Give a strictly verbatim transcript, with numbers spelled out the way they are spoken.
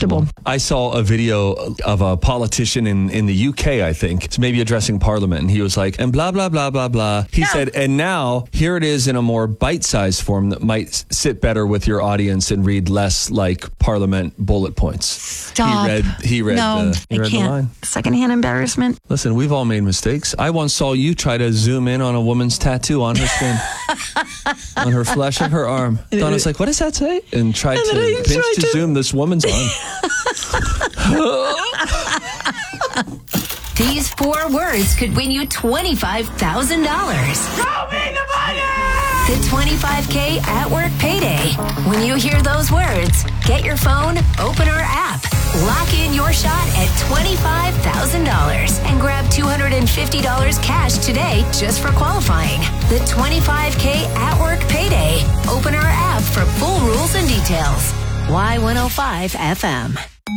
acceptable. I saw a video of a politician in, in the U K, I think, it's maybe addressing Parliament, and he was like, and blah, blah, blah, blah, blah. He Yeah. said, and now here it is in a more bite-sized form that might s- sit better with your audience and read less like Parliament bullet points. Stop. He read, he read, no, the, he I read the can't. line. Secondhand embarrassment. Listen, we've all made mistakes. I once saw you try to zoom in on a woman's tattoo on her skin, on her flesh of her arm. Donna's like, what does that say? And tried And to then I pinch tried to to- zoom this woman's arm. These four words could win you twenty-five thousand dollars. Show me the money! The twenty-five K at work payday. When you hear those words, get your phone, open our app, lock in your shot at twenty-five thousand dollars, and grab two hundred fifty dollars cash today just for qualifying. The twenty-five K at work payday. Open our app for full rules and details. Y one oh five F M.